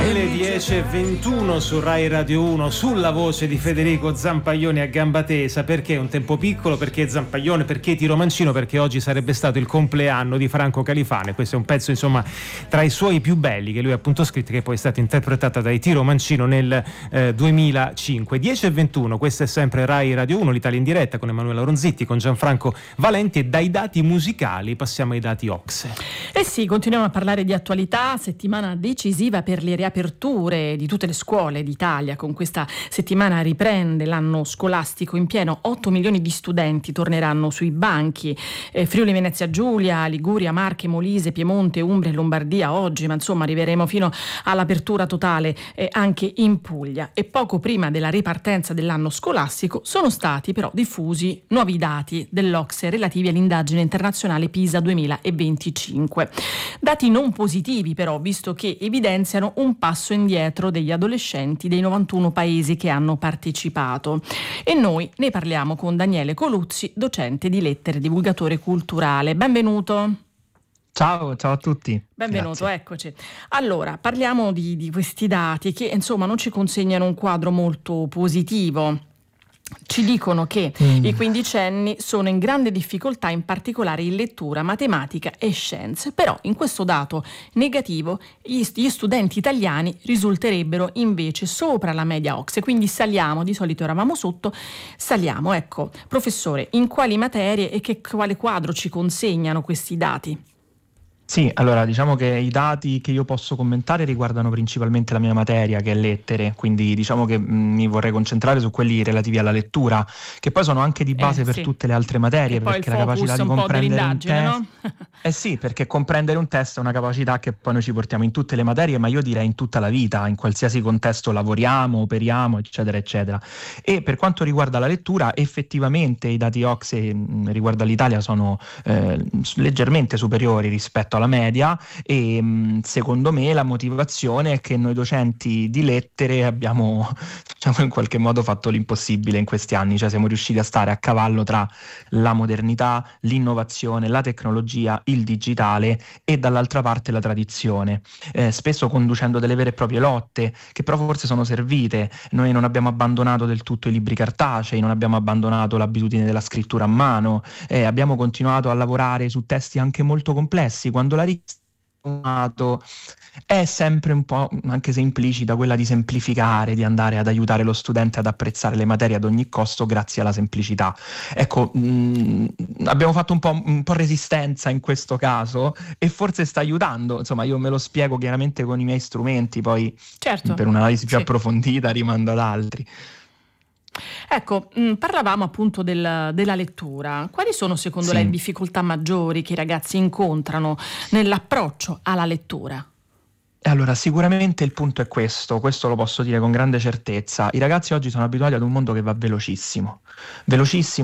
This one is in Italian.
Le 10:21 su Rai Radio 1, sulla voce di Federico Zampaglione a gamba tesa. Perché un tempo piccolo? Perché Zampaglione? Perché Tiro Mancino? Perché oggi sarebbe stato il compleanno di Franco Califane. Questo è un pezzo, insomma, tra i suoi più belli, che lui ha appunto scritto, che poi è stata interpretata dai Tiro Mancino nel 2005. 10:21, questa è sempre Rai Radio 1, l'Italia in diretta con Emanuela Ronzitti, con Gianfranco Valenti, e dai dati musicali passiamo ai dati OCSE. Eh sì, continuiamo a parlare di attualità. Settimana decisiva per le riaperture di tutte le scuole d'Italia. Con questa settimana riprende l'anno scolastico in pieno. 8 milioni di studenti torneranno sui banchi. Friuli Venezia Giulia, Liguria, Marche, Molise, Piemonte, Umbria e Lombardia oggi, ma insomma arriveremo fino all'apertura totale anche in Puglia. E poco prima della ripartenza dell'anno scolastico sono stati però diffusi nuovi dati dell'OCSE relativi all'indagine internazionale PISA 2025. Dati non positivi però, visto che evidenziano un passo indietro degli adolescenti dei 91 paesi che hanno partecipato. E noi ne parliamo con Daniele Coluzzi, docente di lettere e divulgatore culturale. Benvenuto. Ciao a tutti. Benvenuto, Grazie. eccoci. Allora, parliamo di questi dati che insomma non ci consegnano un quadro molto positivo. Ci dicono che i quindicenni sono in grande difficoltà, in particolare in lettura, matematica e scienze, però in questo dato negativo gli studenti italiani risulterebbero invece sopra la media OCSE, quindi saliamo, di solito eravamo sotto, saliamo. Ecco, professore, in quali materie e quale quadro ci consegnano questi dati? Sì, allora diciamo che i dati che io posso commentare riguardano principalmente la mia materia, che è lettere, quindi diciamo che mi vorrei concentrare su quelli relativi alla lettura, che poi sono anche di base per sì. tutte le altre materie, perché la capacità di comprendere un test, no? Sì, perché comprendere un test è una capacità che poi noi ci portiamo in tutte le materie, ma io direi in tutta la vita, in qualsiasi contesto lavoriamo, operiamo, eccetera, eccetera. E per quanto riguarda la lettura, effettivamente i dati OCSE riguardo all'Italia sono leggermente superiori rispetto alla media, e secondo me la motivazione è che noi docenti di lettere abbiamo, diciamo, in qualche modo fatto l'impossibile in questi anni, cioè siamo riusciti a stare a cavallo tra la modernità, l'innovazione, la tecnologia, il digitale e dall'altra parte la tradizione, spesso conducendo delle vere e proprie lotte che però forse sono servite. Noi non abbiamo abbandonato del tutto i libri cartacei, non abbiamo abbandonato l'abitudine della scrittura a mano, abbiamo continuato a lavorare su testi anche molto complessi, quando la richiesta è sempre un po', anche se implicita, quella di semplificare, di andare ad aiutare lo studente ad apprezzare le materie ad ogni costo grazie alla semplicità. Ecco, abbiamo fatto un po' resistenza in questo caso e forse sta aiutando. Insomma, io me lo spiego chiaramente con i miei strumenti, poi certo, per un'analisi più sì. approfondita rimando ad altri. Ecco, parlavamo appunto della lettura. Quali sono secondo Sì. lei le difficoltà maggiori che i ragazzi incontrano nell'approccio alla lettura? Allora, sicuramente il punto è questo lo posso dire con grande certezza. I ragazzi oggi sono abituati ad un mondo che va velocissimo,